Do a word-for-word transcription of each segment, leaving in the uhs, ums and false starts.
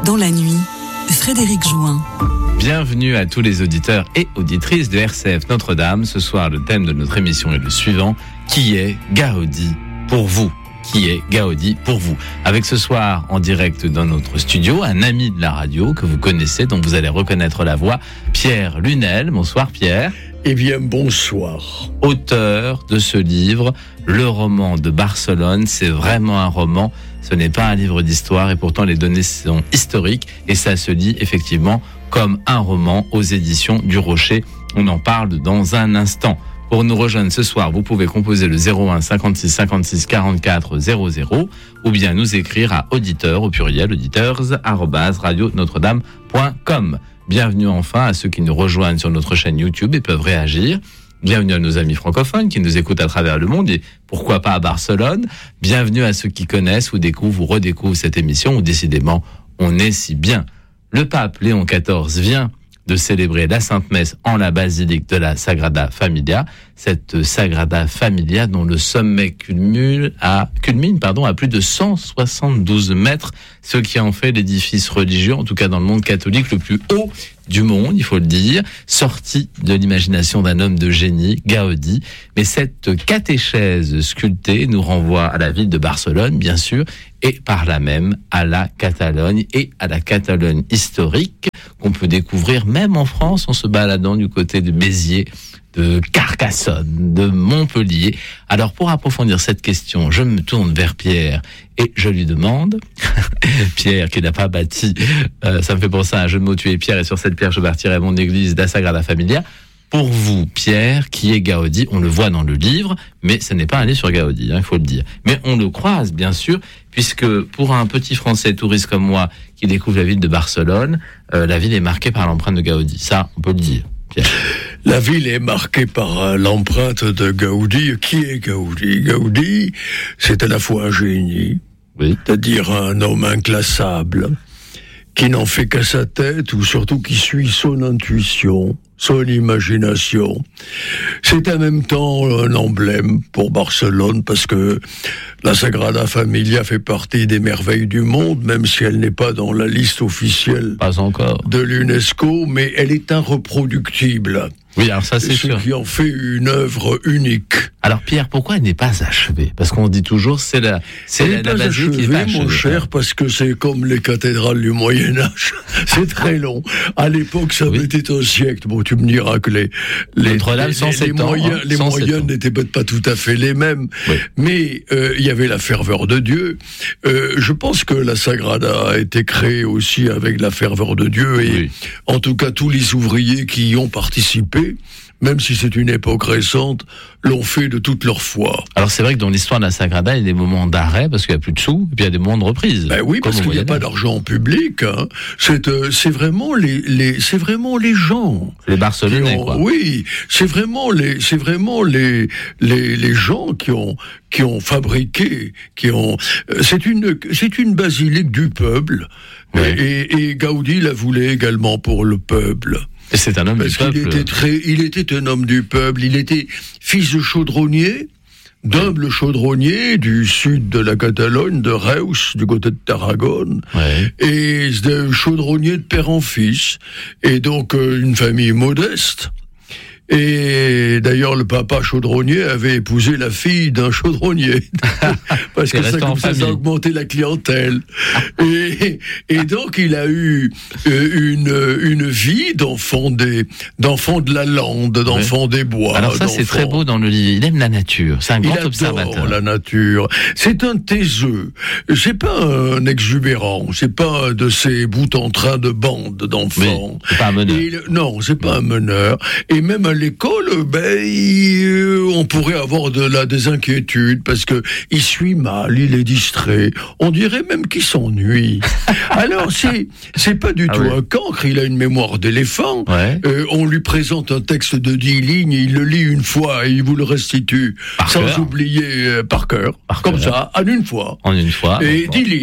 Dans la nuit, Frédéric Jouin. Bienvenue à tous les auditeurs et auditrices de R C F Notre-Dame. Ce soir, le thème de notre émission est le suivant. Qui est Gaudi pour vous ? Qui est Gaudi pour vous ? Avec ce soir, en direct dans notre studio, un ami de la radio que vous connaissez, dont vous allez reconnaître la voix, Pierre Lunel. Bonsoir Pierre. Eh bien, bonsoir. Auteur de ce livre, Le roman de Barcelone. C'est vraiment un roman, ce n'est pas un livre d'histoire et pourtant les données sont historiques et ça se lit effectivement comme un roman aux éditions du Rocher. On en parle dans un instant. Pour nous rejoindre ce soir, vous pouvez composer le zéro un cinquante-six cinquante-six quarante-quatre zéro zéro ou bien nous écrire à auditeur au pluriel auditeurs arobase radio notre dame point com. Bienvenue enfin à ceux qui nous rejoignent sur notre chaîne YouTube et peuvent réagir. Bienvenue à nos amis francophones qui nous écoutent à travers le monde et pourquoi pas à Barcelone. Bienvenue à ceux qui connaissent ou découvrent ou redécouvrent cette émission où décidément on est si bien. Le pape Léon quatorze vient de célébrer la Sainte Messe en la basilique de la Sagrada Familia, cette Sagrada Familia dont le sommet culmine à, culmine, pardon, à plus de cent soixante-douze mètres, ce qui en fait l'édifice religieux, en tout cas dans le monde catholique, le plus haut du monde, il faut le dire, sorti de l'imagination d'un homme de génie, Gaudi. Mais cette catéchèse sculptée nous renvoie à la ville de Barcelone, bien sûr, et par là même à la Catalogne et à la Catalogne historique qu'on peut découvrir même en France en se baladant du côté de Béziers, de Carcassonne, de Montpellier. Alors pour approfondir cette question, je me tourne vers Pierre et je lui demande, Pierre qui n'a pas bâti, euh, ça me fait penser à un jeu de mots, tu es Pierre et sur cette pierre je bâtirai mon église de la Sagrada Familia. Pour vous, Pierre, qui est Gaudi, on le voit dans le livre, mais ce n'est pas un livre sur Gaudi, hein, il faut le dire. Mais on le croise, bien sûr, puisque pour un petit Français touriste comme moi qui découvre la ville de Barcelone, euh, la ville est marquée par l'empreinte de Gaudi. Ça, on peut le dire, Pierre. La ville est marquée par euh, l'empreinte de Gaudi. Qui est Gaudi ? Gaudi, c'est à la fois un génie, oui. C'est-à-dire un homme inclassable, qui n'en fait qu'à sa tête, ou surtout qui suit son intuition, son imagination. C'est en même temps un emblème pour Barcelone, parce que la Sagrada Familia fait partie des merveilles du monde, même si elle n'est pas dans la liste officielle pas encore. de l'UNESCO, mais elle est irreproductible. Oui, alors ça c'est Ce sûr. qui en fait une œuvre unique. Alors Pierre, pourquoi elle n'est pas achevée ? Parce qu'on dit toujours c'est la c'est elle la, n'est la pas basilique achevée, qui est pas achevée. mon cher, parce que c'est comme les cathédrales du Moyen-Âge. C'est très long. À l'époque, ça oui. mettait un siècle. Bon, tu me diras que les les, Notre-Dame, les, les, les moyens, ans, hein, les moyens n'étaient peut-être pas tout à fait les mêmes. Oui. Mais euh, il y avait la ferveur de Dieu. Euh, je pense que la Sagrada a été créée aussi avec la ferveur de Dieu. Et oui. en tout cas, tous les ouvriers qui y ont participé, même si c'est une époque récente, l'ont fait de toute leur foi. Alors c'est vrai que dans l'histoire de la Sagrada, il y a des moments d'arrêt parce qu'il n'y a plus de sous, et puis il y a des moments de reprise. Ben oui, parce qu'il n'y a pas d'argent public. Hein. C'est, euh, c'est vraiment les, les, c'est vraiment les gens. Les Barcelonais, ont, quoi. Oui, c'est vraiment les, c'est vraiment les, les, les gens qui ont, qui ont fabriqué, qui ont. Euh, c'est une, c'est une basilique du peuple. Oui. Et, et Gaudi la voulait également pour le peuple. Et c'est un homme Parce du peuple. qu'il était très, il était un homme du peuple. Il était fils de chaudronnier, d'humble chaudronnier du sud de la Catalogne, de Reus, du côté de Tarragone, ouais. Et de chaudronnier de père en fils. Et donc euh, une famille modeste. Et d'ailleurs, le papa chaudronnier avait épousé la fille d'un chaudronnier. Parce que ça, comme ça, ça a augmenté la clientèle. et, et donc, il a eu euh, une, une vie d'enfant des, d'enfant de la lande, d'enfant ouais. des bois. Alors ça, d'enfant. C'est très beau dans le livre. Il aime la nature. C'est un il grand adore observateur. la nature. C'est un taiseux. C'est pas un exubérant. C'est pas de ces bouts en train de bande d'enfants. Oui, c'est pas un meneur. Et, non, c'est pas un meneur. Et même à l'école, ben, il, on pourrait avoir de là des inquiétudes parce que il suit mal, il est distrait. On dirait même qu'il s'ennuie. Alors c'est c'est pas du ah tout oui. un cancre. Il a une mémoire d'éléphant. Ouais. Euh, on lui présente un texte de dix lignes, il le lit une fois et il vous le restitue par sans cœur. oublier euh, par cœur, par comme cœur. ça, en une fois. En une fois. Et dix lignes.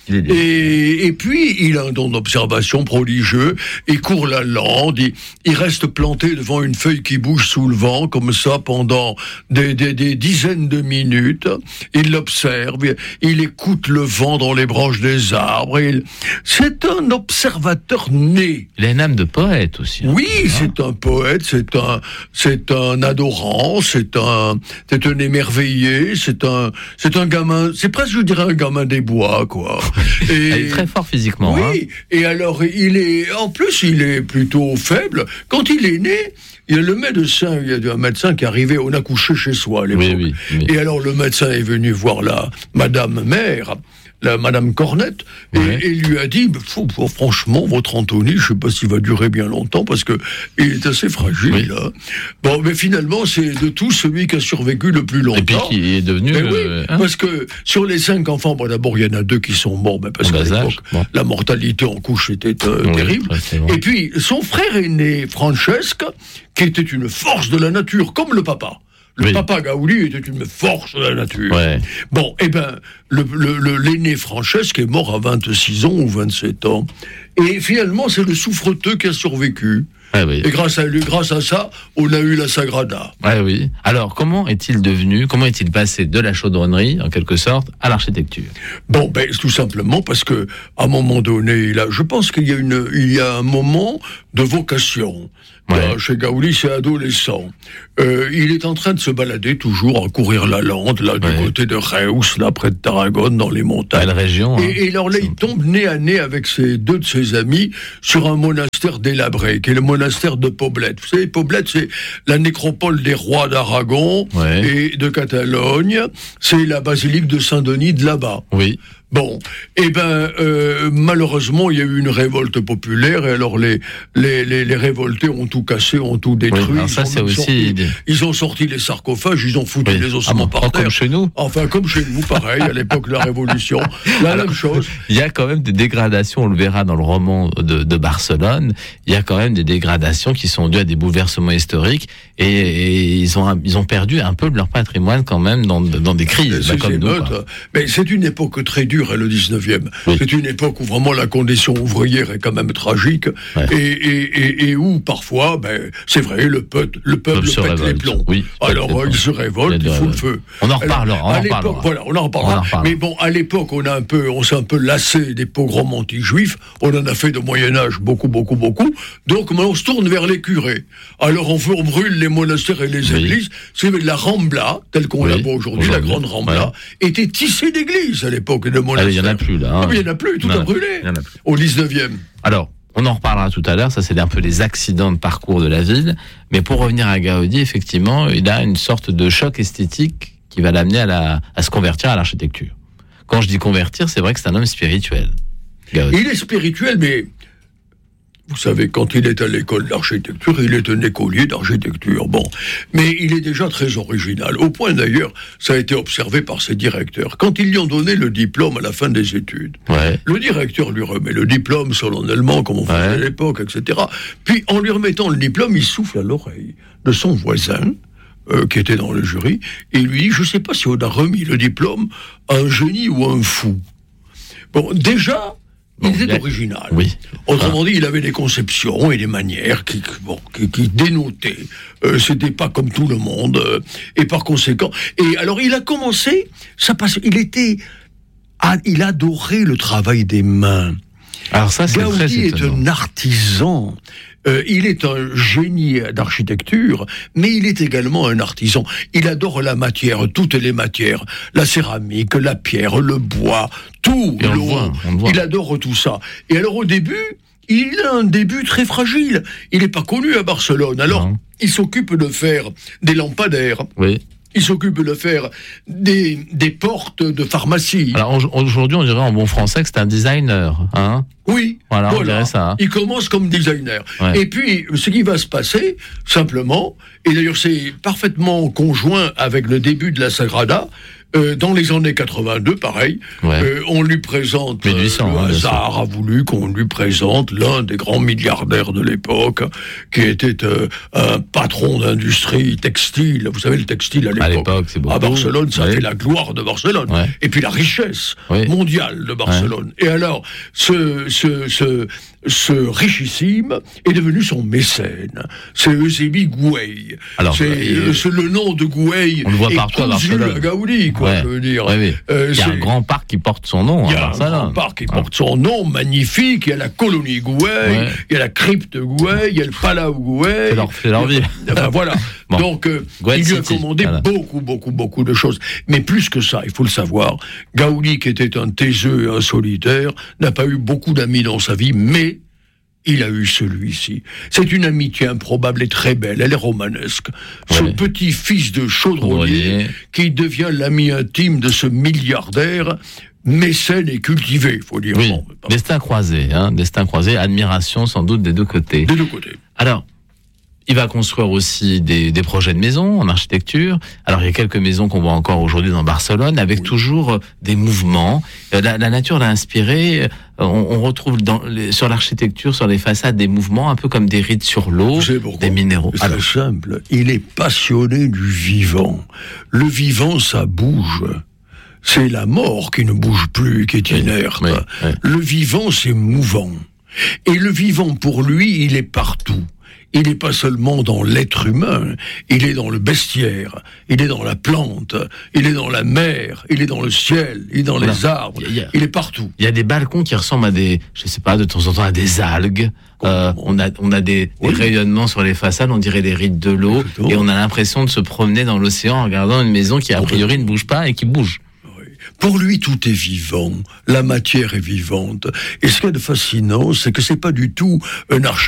Il est libre. Et, et puis, il a un don d'observation prodigieux, il court la lande, il, il reste planté devant une feuille qui bouge sous le vent, comme ça, pendant des, des, des dizaines de minutes. Il l'observe, il écoute le vent dans les branches des arbres. Il... C'est un observateur né. Il a une âme de poète aussi. Hein. Oui, c'est un poète, c'est un, c'est un adorant, c'est un, c'est un émerveillé, c'est un, c'est un gamin, c'est presque, je dirais, un gamin des bois, quoi. Et, il est très fort physiquement. Oui, hein. et alors il est, en plus il est plutôt faible. Quand il est né, il y a le médecin, il y a un médecin qui est arrivé, on a couché chez soi à l'époque. Oui, oui, oui. Et alors le médecin est venu voir la Madame Mère, la Madame Cornette, et, ouais. et lui a dit, faut, faut, franchement, votre Anthony, je sais pas s'il va durer bien longtemps, parce que il est assez fragile. Oui. Hein. Bon, mais finalement, c'est de tous celui qui a survécu le plus longtemps. Et puis qui est devenu... Mais oui, euh, hein parce que sur les cinq enfants, bon, d'abord, il y en a deux qui sont morts, mais parce qu'à l'époque, bon. la mortalité en couche était euh, oui, terrible. Et puis, son frère aîné, Francesca, qui était une force de la nature, comme le papa. Le oui. papa Gaudi était une force de la nature. Ouais. Bon, eh ben, le, le, le, l'aîné Francesca est mort à vingt-six ans ou vingt-sept ans. Et finalement, c'est le souffreteux qui a survécu. Ah oui. Et grâce à lui, grâce à ça, on a eu la Sagrada. Ah oui. Alors, comment est-il devenu, comment est-il passé de la chaudronnerie, en quelque sorte, à l'architecture? Bon, ben, tout simplement parce que, à un moment donné, il a, je pense qu'il y a une, il y a un moment de vocation. Ouais. Là, chez Gaudi, c'est adolescent. Euh, il est en train de se balader toujours, à courir la lande, là, du ouais. côté de Reus, là, près de Tarragone, dans les montagnes. Belle région. Et, hein. et alors là, il tombe nez à nez avec ses, deux de ses amis sur un monastère délabré, qui est le monastère de Poblet. Vous savez, Poblet, c'est la nécropole des rois d'Aragon ouais. et de Catalogne. C'est la basilique de Saint-Denis de là-bas. Oui. Bon, eh ben, euh, malheureusement, il y a eu une révolte populaire, et alors les, les, les, les révoltés ont tout cassé, ont tout détruit. Oui, ça, c'est aussi... sorti, ils ont sorti les sarcophages, ils ont foutu oui. les ossements ah bon, par terre. Comme chez nous. Enfin, comme chez nous, pareil, à l'époque de la Révolution, la alors, même chose. Il y a quand même des dégradations, on le verra dans le roman de, de Barcelone, il y a quand même des dégradations qui sont dues à des bouleversements historiques, et, et ils, ont, ils ont perdu un peu de leur patrimoine quand même dans, dans des crises, bah, comme nous. Quoi. Mais c'est une époque très dure, le dix-neuvième. Oui. C'est une époque où vraiment la condition ouvrière est quand même tragique ouais. et, et, et, et où parfois, ben, c'est vrai, le peuple, le peuple pète révolte. les plombs. Oui, alors euh, il se révolte, il, il fout le feu. On en reparlera. On en reparlera. Voilà, on en reparlera. Mais bon, à l'époque, on a un peu, on s'est un peu lassé des pogroms anti-juifs. On en a fait de Moyen Âge beaucoup, beaucoup, beaucoup. Donc maintenant, on se tourne vers les curés. Alors on, veut, on brûle les monastères et les oui. églises. C'est la Rambla, telle qu'on oui. la voit aujourd'hui, la grande Rambla, ouais. était tissée d'églises à l'époque de monastères. Il n'y en a plus, là. Hein. Il n'y en a plus, tout non, a brûlé. A plus. Au dix-neuvième. Alors, on en reparlera tout à l'heure, ça c'est un peu les accidents de parcours de la ville. Mais pour revenir à Gaudi, effectivement, il a une sorte de choc esthétique qui va l'amener à, la, à se convertir à l'architecture. Quand je dis convertir, c'est vrai que c'est un homme spirituel. Gaudi. Il est spirituel, mais... Vous savez, quand il est à l'école d'architecture, il est un écolier d'architecture. Bon, mais il est déjà très original. Au point d'ailleurs, ça a été observé par ses directeurs. Quand ils lui ont donné le diplôme à la fin des études, ouais. le directeur lui remet le diplôme solennellement, comme on faisait ouais. à l'époque, et cetera. Puis, en lui remettant le diplôme, il souffle à l'oreille de son voisin, euh, qui était dans le jury, et il lui dit, je ne sais pas si on a remis le diplôme à un génie ou à un fou. Bon, déjà... Il bon, était a... original. Oui. Autrement ah. dit, il avait des conceptions et des manières qui, bon, qui, qui dénotaient. Euh, c'était pas comme tout le monde. Euh, et par conséquent... Et alors, il a commencé... Ça passe, il était... Ah, il adorait le travail des mains. Alors ça, c'est Gaudi très est un artisan. Euh, il est un génie d'architecture, mais il est également un artisan. Il adore la matière, toutes les matières, la céramique, la pierre, le bois, tout. Et on le voit, on le voit. Il adore tout ça. Et alors au début, il a un début très fragile. Il n'est pas connu à Barcelone. Alors, non. il s'occupe de faire des lampadaires. Oui. Il s'occupe de faire des, des portes de pharmacie. Alors aujourd'hui, on dirait en bon français que c'est un designer, hein ? Oui, voilà, voilà. on dirait ça. Hein. Il commence comme designer. Ouais. Et puis, ce qui va se passer, simplement, et d'ailleurs c'est parfaitement conjoint avec le début de la Sagrada, Euh, dans les années quatre-vingt-deux, pareil, ouais. euh, on lui présente, mille huit cents, euh, le hein, hasard a voulu qu'on lui présente l'un des grands milliardaires de l'époque, qui était euh, un patron d'industrie textile. Vous savez, le textile à l'époque, à, l'époque, c'est à Barcelone, ça oui. fait la gloire de Barcelone. Ouais. Et puis la richesse oui. mondiale de Barcelone. Ouais. Et alors, ce, ce, ce, ce richissime est devenu son mécène. C'est Eusébie Gouey. Alors, c'est, euh, c'est le nom de Gouey. On le voit partout à Barcelone. À Gaudi, quoi, ouais. je veux dire. Ouais, oui. euh, il y a un grand parc qui porte son nom. Il y a à un grand parc qui porte son nom, magnifique. Il y a la colonie Gouey, ouais. il y a la crypte Gouey, il y a le Palau Gouey. C'est leur, c'est leur ville. Enfin, voilà. Bon. Donc, euh, il lui a commandé voilà. beaucoup, beaucoup, beaucoup de choses. Mais plus que ça, il faut le savoir, Gaudi, qui était un taiseux et un solitaire, n'a pas eu beaucoup d'amis dans sa vie, mais il a eu celui-ci. C'est une amitié improbable et très belle, elle est romanesque. Ouais. Ce petit-fils de chaudronnier ouais. qui devient l'ami intime de ce milliardaire, mécène et cultivé, il faut dire. Oui. Bon, destin croisé, hein, destin croisé, admiration sans doute des deux côtés. Des deux côtés. Alors, il va construire aussi des, des projets de maisons en architecture. Alors, il y a quelques maisons qu'on voit encore aujourd'hui dans Barcelone, avec oui. toujours des mouvements. La, la nature l'a inspiré. On, on retrouve dans les, sur l'architecture, sur les façades, des mouvements un peu comme des rides sur l'eau, des minéraux. C'est très simple. Il est passionné du vivant. Le vivant, ça bouge. C'est la mort qui ne bouge plus, qui est inerte. Oui, oui, oui. Le vivant, c'est mouvant. Et le vivant, pour lui, il est partout. Il n'est pas seulement dans l'être humain, il est dans le bestiaire, il est dans la plante, il est dans la mer, il est dans le ciel, il est dans voilà. les arbres, il, y a, il est partout. Il y a des balcons qui ressemblent à des, je sais pas, de temps en temps à des algues. Euh, on a, on a des, oui. des rayonnements sur les façades, on dirait des rides de l'eau, Exactement. Et on a l'impression de se promener dans l'océan en regardant une maison qui a priori ne bouge pas et qui bouge. Pour lui, tout est vivant, la matière est vivante. Et ce qu'il y a de fascinant, c'est que c'est pas du tout un architecte